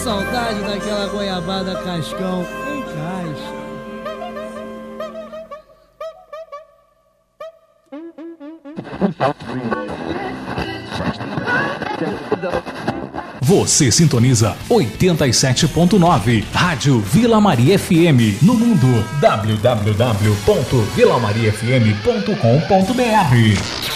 saudade daquela goiabada cascão em caixa. Você sintoniza 87.9 Rádio Vila Maria FM no mundo www.vilamariafm.com.br.